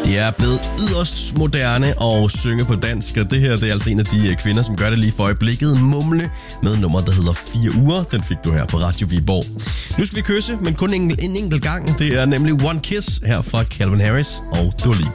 Det er blevet yderst moderne at synge på dansk, og det her det er altså en af de kvinder, som gør det lige for øjeblikket. Mumle med nummer, der hedder 4 uger. Den fik du her på Radio Viborg. Nu skal vi kysse, men kun en enkelt gang. Det er nemlig One Kiss her fra Calvin Harris og Dua Lipa.